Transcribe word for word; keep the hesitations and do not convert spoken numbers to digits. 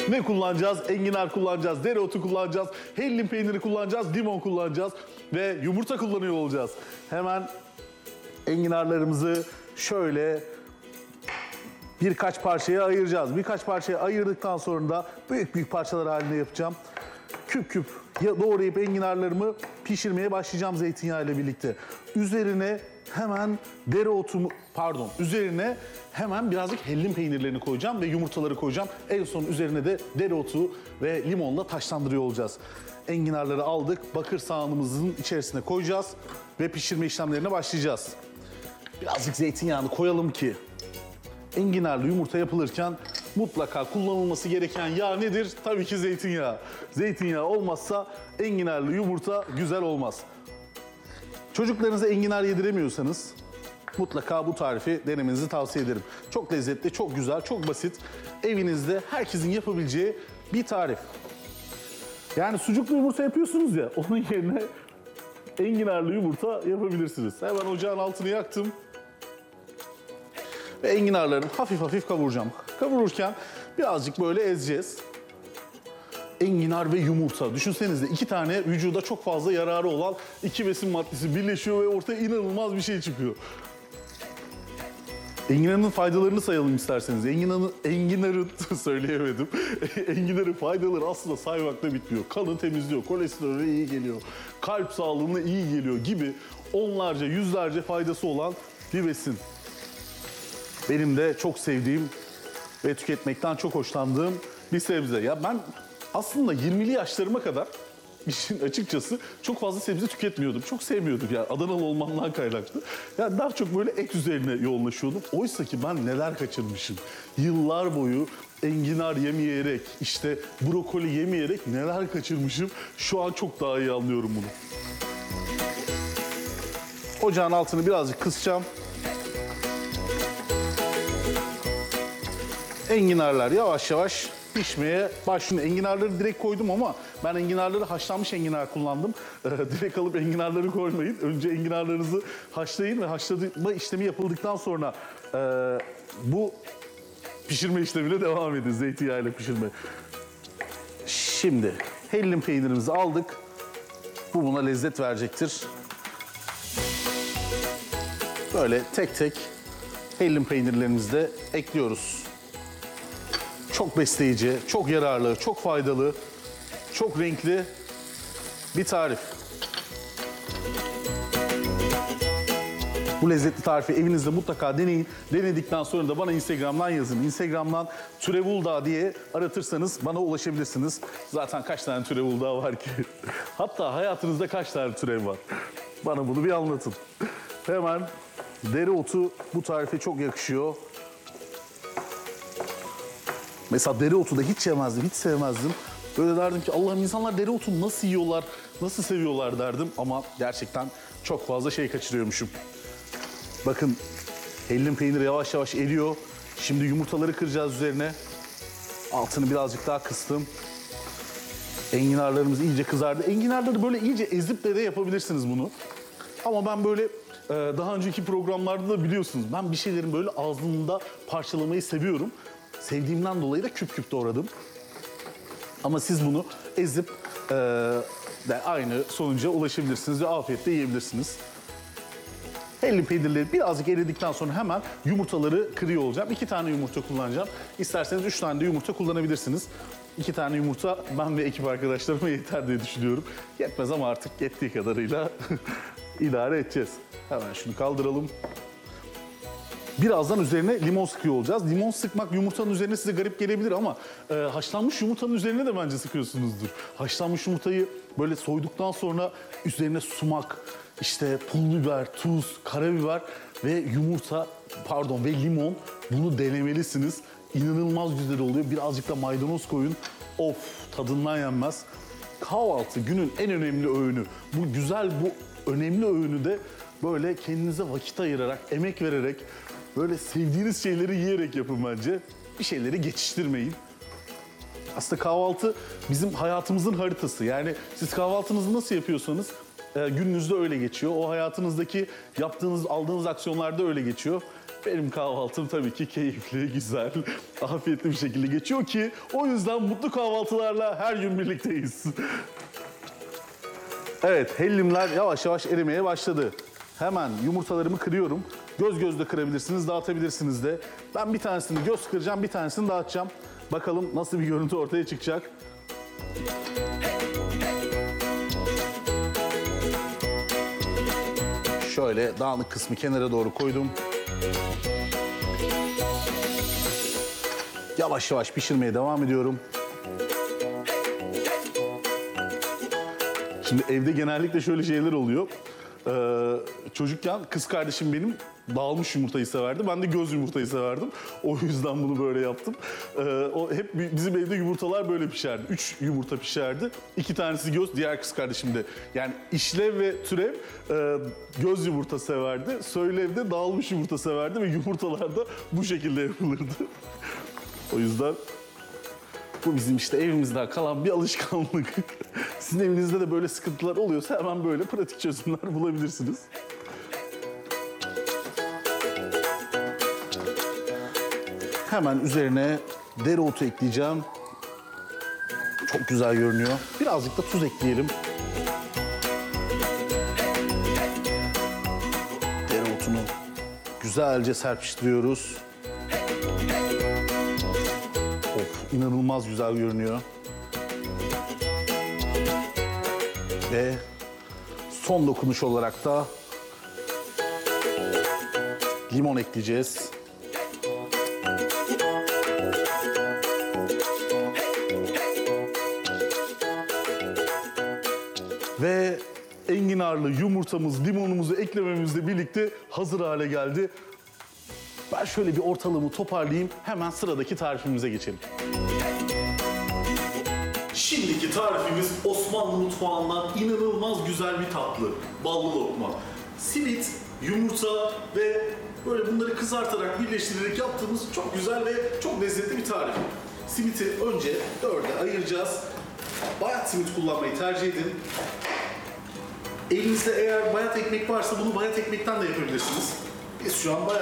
Ne kullanacağız? Enginar kullanacağız, dereotu kullanacağız, hellim peyniri kullanacağız, limon kullanacağız ve yumurta kullanıyor olacağız. Hemen enginarlarımızı şöyle birkaç parçaya ayıracağız. Birkaç parçaya ayırdıktan sonra da büyük büyük parçalar halinde yapacağım. Küp küp doğrayıp enginarlarımı pişirmeye başlayacağım zeytinyağı ile birlikte. Üzerine hemen dereotumu, pardon, üzerine hemen birazcık hellim peynirlerini koyacağım ve yumurtaları koyacağım. En son üzerine de dereotu ve limonla taşlandırıyor olacağız. Enginarları aldık, bakır sahanımızın içerisine koyacağız ve pişirme işlemlerine başlayacağız. Birazcık zeytinyağını koyalım ki enginarlı yumurta yapılırken mutlaka kullanılması gereken yağ nedir? Tabii ki zeytinyağı. Zeytinyağı olmazsa enginarlı yumurta güzel olmaz. Çocuklarınıza enginar yediremiyorsanız mutlaka bu tarifi denemenizi tavsiye ederim. Çok lezzetli, çok güzel, çok basit. Evinizde herkesin yapabileceği bir tarif. Yani sucuklu yumurta yapıyorsunuz ya, onun yerine enginarlı yumurta yapabilirsiniz. Hemen ocağın altını yaktım. Ve enginarlarını hafif hafif kavuracağım. Kavururken birazcık böyle ezeceğiz. Enginar ve yumurta. Düşünsenize iki tane vücuda çok fazla yararı olan iki besin maddesi birleşiyor ve ortaya inanılmaz bir şey çıkıyor. Enginarın faydalarını sayalım isterseniz. Enginarın, enginarın söyleyemedim. Enginarın faydaları aslında saymakla bitmiyor. Kanı temizliyor, kolesterole iyi geliyor, kalp sağlığına iyi geliyor gibi onlarca, yüzlerce faydası olan bir besin. Benim de çok sevdiğim ve tüketmekten çok hoşlandığım bir sebze. Ya ben aslında yirmili yaşlarıma kadar işin açıkçası çok fazla sebze tüketmiyordum. Çok sevmiyordum yani Adanalı olmamdan kaynaklı. Yani daha çok böyle et üzerine yoğunlaşıyordum. Oysa ki ben neler kaçırmışım. Yıllar boyu enginar yemeyerek, işte brokoli yemeyerek neler kaçırmışım. Şu an çok daha iyi anlıyorum bunu. Ocağın altını birazcık kısacağım. Enginarlar yavaş yavaş pişmeye başlıyor. Enginarları direkt koydum ama ben enginarları haşlanmış enginar kullandım. Ee, direkt alıp enginarları koymayın. Önce enginarlarınızı haşlayın ve haşlama işlemi yapıldıktan sonra e, bu pişirme işlemine devam edin. Zeytinyağıyla pişirme. Şimdi hellim peynirimizi aldık. Bu buna lezzet verecektir. Böyle tek tek hellim peynirlerimizi de ekliyoruz. Çok besleyici, çok yararlı, çok faydalı, çok renkli bir tarif. Bu lezzetli tarifi evinizde mutlaka deneyin. Denedikten sonra da bana Instagram'dan yazın. Instagram'dan Türev Uludağ diye aratırsanız bana ulaşabilirsiniz. Zaten kaç tane Türev Uludağ var ki? Hatta hayatınızda kaç tane türev var? Bana bunu bir anlatın. Hemen dereotu bu tarife çok yakışıyor. Mesela dereotu da hiç yemezdim, hiç sevmezdim. Böyle derdim ki Allah'ım insanlar dereotunu nasıl yiyorlar, nasıl seviyorlar derdim. Ama gerçekten çok fazla şey kaçırıyormuşum. Bakın hellim peyniri yavaş yavaş eriyor. Şimdi yumurtaları kıracağız üzerine. Altını birazcık daha kıstım. Enginarlarımız iyice kızardı. Enginarları böyle iyice ezip de de yapabilirsiniz bunu. Ama ben böyle daha önceki programlarda da biliyorsunuz ben bir şeylerin böyle ağzımda parçalamayı seviyorum. Sevdiğimden dolayı da küp küp doğradım. Ama siz bunu ezip e, de aynı sonuca ulaşabilirsiniz ve afiyetle yiyebilirsiniz. Hellim peynirleri birazcık eridikten sonra hemen yumurtaları kırıyor olacağım. İki tane yumurta kullanacağım. İsterseniz üç tane de yumurta kullanabilirsiniz. İki tane yumurta ben ve ekip arkadaşlarıma yeter diye düşünüyorum. Yetmez ama artık yettiği kadarıyla idare edeceğiz. Hemen şunu kaldıralım. Birazdan üzerine limon sıkıyor olacağız. Limon sıkmak yumurtanın üzerine size garip gelebilir ama e, haşlanmış yumurtanın üzerine de bence sıkıyorsunuzdur. Haşlanmış yumurtayı böyle soyduktan sonra üzerine sumak, işte pul biber, tuz, karabiber ve yumurta, pardon ve limon, bunu denemelisiniz. İnanılmaz güzel oluyor. Birazcık da maydanoz koyun. Of, tadından yenmez. Kahvaltı günün en önemli öğünü. Bu güzel, bu önemli öğünü de böyle kendinize vakit ayırarak, emek vererek, böyle sevdiğiniz şeyleri yiyerek yapın bence. Bir şeyleri geçiştirmeyin. Aslında kahvaltı bizim hayatımızın haritası. Yani siz kahvaltınızı nasıl yapıyorsanız e, gününüzde öyle geçiyor. O hayatınızdaki yaptığınız, aldığınız aksiyonlarda öyle geçiyor. benim kahvaltım tabii ki keyifli, güzel, afiyetli bir şekilde geçiyor ki o yüzden mutlu kahvaltılarla her gün birlikteyiz. Evet, hellimler yavaş yavaş erimeye başladı. Hemen yumurtalarımı kırıyorum. Göz göz de kırabilirsiniz, dağıtabilirsiniz de. Ben bir tanesini göz kıracağım, bir tanesini dağıtacağım. Bakalım nasıl bir görüntü ortaya çıkacak. Şöyle dağınık kısmı kenara doğru koydum. Yavaş yavaş pişirmeye devam ediyorum. Şimdi evde genellikle şöyle şeyler oluyor. Ee, çocukken kız kardeşim benim dağılmış yumurtayı severdi. Ben de göz yumurtayı severdim. O yüzden bunu böyle yaptım. Ee, o hep bizim evde yumurtalar böyle pişerdi. Üç yumurta pişerdi. İki tanesi göz, diğer kız kardeşim de. Yani işlev ve türev e, göz yumurta severdi. Söylev de dağılmış yumurta severdi ve yumurtalar da bu şekilde yapılırdı. O yüzden bu bizim işte evimizden kalan bir alışkanlık. Sizin evinizde de böyle sıkıntılar oluyorsa hemen böyle pratik çözümler bulabilirsiniz. Hemen üzerine dereotu ekleyeceğim. Çok güzel görünüyor. Birazcık da tuz ekleyelim. Dereotunu güzelce serpiştiriyoruz. Of, inanılmaz güzel görünüyor. Ve son dokunuş olarak da limon ekleyeceğiz. Ve enginarlı yumurtamız, limonumuzu eklememizle birlikte hazır hale geldi. Ben şöyle bir ortalığımı toparlayayım, hemen sıradaki tarifimize geçelim. Şimdiki tarifimiz Osmanlı mutfağından inanılmaz güzel bir tatlı. Ballı lokma. Simit, yumurta ve böyle bunları kızartarak, birleştirerek yaptığımız çok güzel ve çok lezzetli bir tarif. Simiti önce dörde ayıracağız. Bayat simit kullanmayı tercih edin. Elinizde eğer bayat ekmek varsa bunu bayat ekmekten de yapabilirsiniz. Biz şu an bayat